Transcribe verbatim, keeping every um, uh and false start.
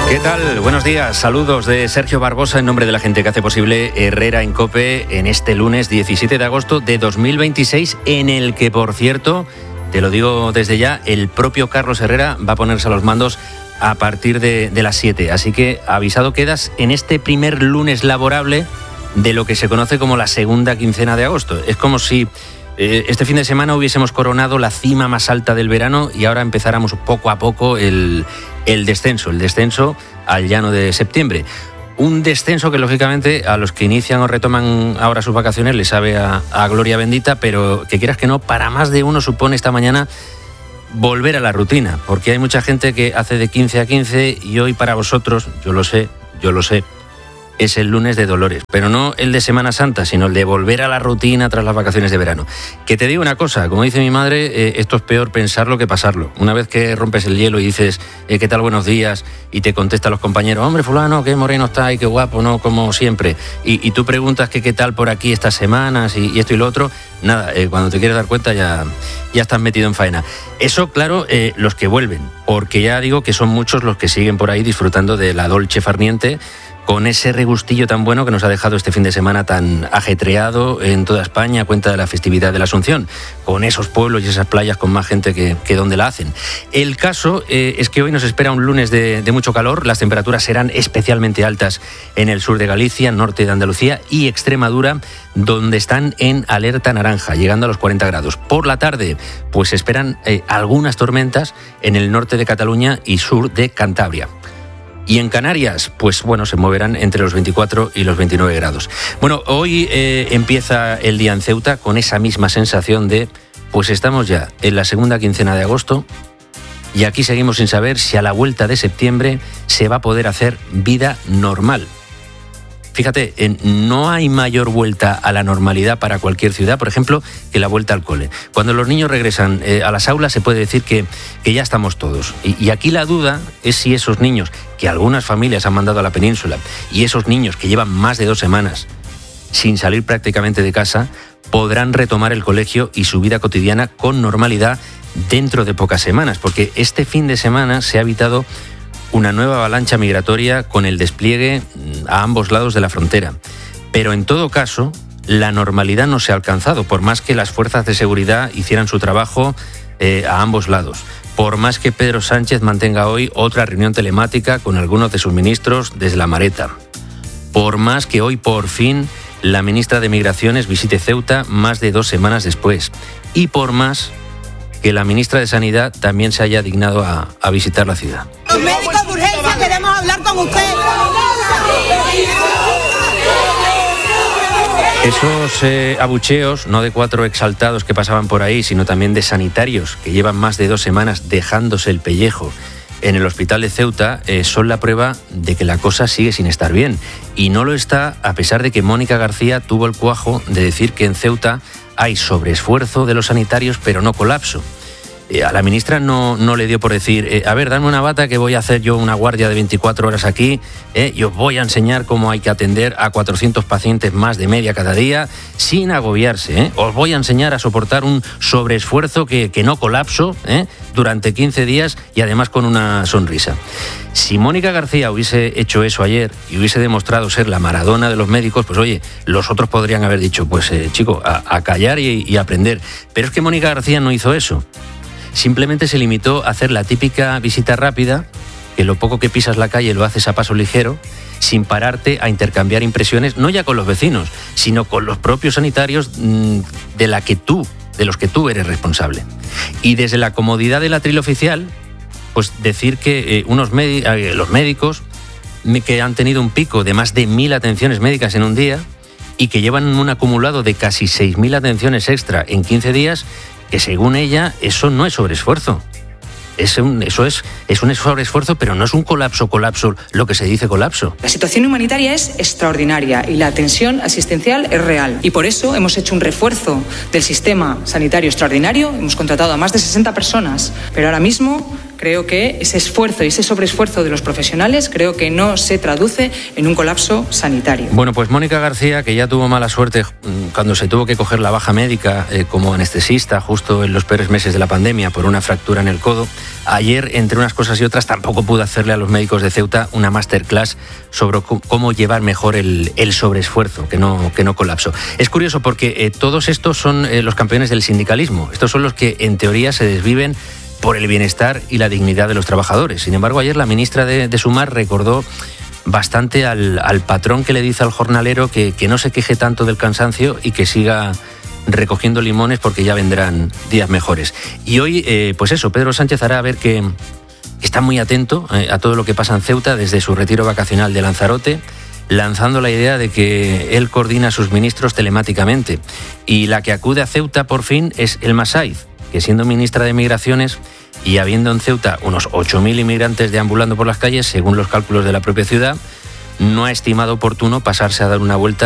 ¿Qué tal? Buenos días. Saludos de Sergio Barbosa en nombre de la gente que hace posible Herrera en COPE en este lunes diecisiete de agosto de dos mil veintiséis, en el que, por cierto, te lo digo desde ya, el propio Carlos Herrera va a ponerse a los mandos a partir de, de las siete. Así que avisado quedas en este primer lunes laborable de lo que se conoce como la segunda quincena de agosto. Es como si eh, este fin de semana hubiésemos coronado la cima más alta del verano y ahora empezáramos poco a poco el, el descenso, el descenso al llano de septiembre. Un descenso que, lógicamente, a los que inician o retoman ahora sus vacaciones les sabe a, a gloria bendita, pero que quieras que no, para más de uno supone esta mañana volver a la rutina, porque hay mucha gente que hace de quince a quince y hoy para vosotros, yo lo sé, yo lo sé, es el lunes de Dolores, pero no el de Semana Santa, sino el de volver a la rutina tras las vacaciones de verano. Que te digo una cosa, como dice mi madre, eh, esto es peor pensarlo que pasarlo. Una vez que rompes el hielo y dices, eh, ¿qué tal, buenos días? Y te contestan los compañeros, hombre, fulano, qué moreno está y qué guapo, ¿no? Como siempre. Y, y tú preguntas que qué tal por aquí estas semanas y, y esto y lo otro. Nada, eh, cuando te quieres dar cuenta ya, ya estás metido en faena. Eso, claro, eh, los que vuelven, porque ya digo que son muchos los que siguen por ahí disfrutando de la dolce farniente, con ese regustillo tan bueno que nos ha dejado este fin de semana tan ajetreado en toda España a cuenta de la festividad de la Asunción, con esos pueblos y esas playas con más gente que, que donde la hacen. El caso eh, es que hoy nos espera un lunes de, de mucho calor. Las temperaturas serán especialmente altas en el sur de Galicia, norte de Andalucía y Extremadura, donde están en alerta naranja, llegando a los cuarenta grados. Por la tarde, pues se esperan eh, algunas tormentas en el norte de Cataluña y sur de Cantabria. Y en Canarias, pues bueno, se moverán entre los veinticuatro y los veintinueve grados. Bueno, hoy eh, empieza el día en Ceuta con esa misma sensación de, pues estamos ya en la segunda quincena de agosto y aquí seguimos sin saber si a la vuelta de septiembre se va a poder hacer vida normal. Fíjate, no hay mayor vuelta a la normalidad para cualquier ciudad, por ejemplo, que la vuelta al cole. Cuando los niños regresan eh, a las aulas se puede decir que, que ya estamos todos. Y, y aquí la duda es si esos niños, que algunas familias han mandado a la península, y esos niños que llevan más de dos semanas sin salir prácticamente de casa, podrán retomar el colegio y su vida cotidiana con normalidad dentro de pocas semanas. Porque este fin de semana se ha evitado una nueva avalancha migratoria con el despliegue a ambos lados de la frontera. Pero en todo caso, la normalidad no se ha alcanzado, por más que las fuerzas de seguridad hicieran su trabajo eh, a ambos lados. Por más que Pedro Sánchez mantenga hoy otra reunión telemática con algunos de sus ministros desde La Mareta. Por más que hoy, por fin, la ministra de Migraciones visite Ceuta más de dos semanas después. Y por más que la ministra de Sanidad también se haya dignado a, a visitar la ciudad. Los médicos de urgencia queremos hablar con usted. Esos eh, abucheos, no de cuatro exaltados que pasaban por ahí, sino también de sanitarios que llevan más de dos semanas dejándose el pellejo en el hospital de Ceuta, eh, son la prueba de que la cosa sigue sin estar bien. Y no lo está a pesar de que Mónica García tuvo el cuajo de decir que en Ceuta hay sobreesfuerzo de los sanitarios, pero no colapso. Eh, a la ministra no, no le dio por decir, eh, a ver, dame una bata que voy a hacer yo una guardia de veinticuatro horas aquí eh, y os voy a enseñar cómo hay que atender a cuatrocientos pacientes más de media cada día sin agobiarse. Eh. Os voy a enseñar a soportar un sobreesfuerzo que, que no colapso eh, durante quince días y además con una sonrisa. Si Mónica García hubiese hecho eso ayer y hubiese demostrado ser la Maradona de los médicos, pues oye, los otros podrían haber dicho, pues eh, chico, a, a callar y, y aprender. Pero es que Mónica García no hizo eso. Simplemente se limitó a hacer la típica visita rápida, que lo poco que pisas la calle lo haces a paso ligero, sin pararte a intercambiar impresiones, no ya con los vecinos, sino con los propios sanitarios mmm, de la que tú, de los que tú eres responsable. Y desde la comodidad del atril oficial, pues decir que eh, unos médi- eh, los médicos que han tenido un pico de más de mil atenciones médicas en un día y que llevan un acumulado de casi seis mil atenciones extra en quince días, que según ella eso no es sobreesfuerzo. Es un, eso es, es un sobreesfuerzo, pero no es un colapso, colapso, lo que se dice colapso. La situación humanitaria es extraordinaria y la tensión asistencial es real. Y por eso hemos hecho un refuerzo del sistema sanitario extraordinario. Hemos contratado a más de sesenta personas, pero ahora mismo creo que ese esfuerzo y ese sobreesfuerzo de los profesionales creo que no se traduce en un colapso sanitario. Bueno, pues Mónica García, que ya tuvo mala suerte cuando se tuvo que coger la baja médica eh, como anestesista justo en los peores meses de la pandemia por una fractura en el codo, ayer, entre unas cosas y otras, tampoco pudo hacerle a los médicos de Ceuta una masterclass sobre cómo llevar mejor el, el sobreesfuerzo, que no, que no colapso. Es curioso porque eh, todos estos son eh, los campeones del sindicalismo. Estos son los que en teoría se desviven por el bienestar y la dignidad de los trabajadores. Sin embargo, ayer la ministra de, de Sumar recordó bastante al, al patrón que le dice al jornalero que, que no se queje tanto del cansancio y que siga recogiendo limones porque ya vendrán días mejores. Y hoy, eh, pues eso, Pedro Sánchez hará ver que está muy atento eh, a todo lo que pasa en Ceuta desde su retiro vacacional de Lanzarote, lanzando la idea de que él coordina a sus ministros telemáticamente. Y la que acude a Ceuta por fin es Elma Saiz, que siendo ministra de Migraciones y habiendo en Ceuta unos ocho mil inmigrantes deambulando por las calles, según los cálculos de la propia ciudad, no ha estimado oportuno pasarse a dar una vuelta